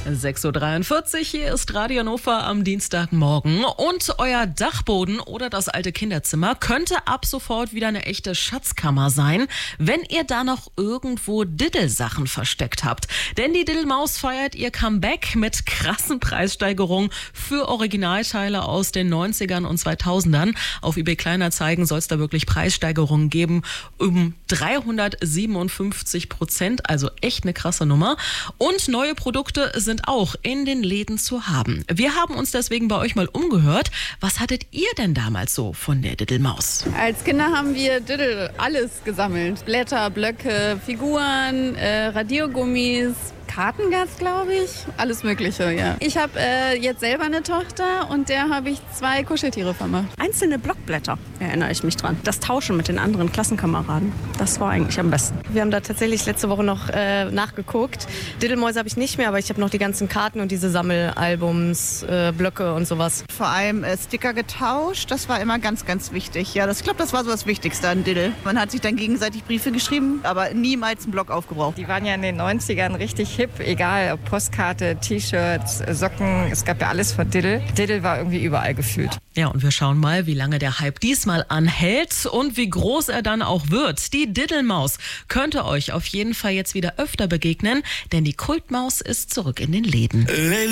6:43 Uhr, hier ist Radio Hannover am Dienstagmorgen. Und euer Dachboden oder das alte Kinderzimmer könnte ab sofort wieder eine echte Schatzkammer sein, wenn ihr da noch irgendwo Diddle-Sachen versteckt habt. Denn die Diddle-Maus feiert ihr Comeback mit krassen Preissteigerungen für Originalteile aus den 90ern und 2000ern. Auf eBay Kleinanzeigen soll es da wirklich Preissteigerungen geben um 357%, also echt eine krasse Nummer. Und neue Produkte sind auch in den Läden zu haben. Wir haben uns deswegen bei euch mal umgehört. Was hattet ihr denn damals so von der Diddle-Maus? Als Kinder haben wir Diddle alles gesammelt. Blätter, Blöcke, Figuren, Radiergummis, Kartengas, glaube ich. Alles Mögliche, ja. Ich habe jetzt selber eine Tochter und der habe ich 2 Kuscheltiere vermacht. Einzelne Blockblätter, erinnere ich mich dran. Das Tauschen mit den anderen Klassenkameraden, das war eigentlich am besten. Wir haben da tatsächlich letzte Woche noch nachgeguckt. Diddlemäuse habe ich nicht mehr, aber ich habe noch die ganzen Karten und diese Sammelalbums, Blöcke und sowas. Vor allem Sticker getauscht, das war immer ganz, ganz wichtig. Ja, ich glaube, das war so das Wichtigste an Diddle. Man hat sich dann gegenseitig Briefe geschrieben, aber niemals einen Block aufgebraucht. Die waren ja in den 90ern richtig hip, egal ob Postkarte, T-Shirts, Socken, es gab ja alles von Diddle. Diddle war irgendwie überall gefühlt. Ja, und wir schauen mal, wie lange der Hype diesmal anhält und wie groß er dann auch wird. Die Diddle-Maus könnte euch auf jeden Fall jetzt wieder öfter begegnen, denn die Kultmaus ist zurück in den Läden.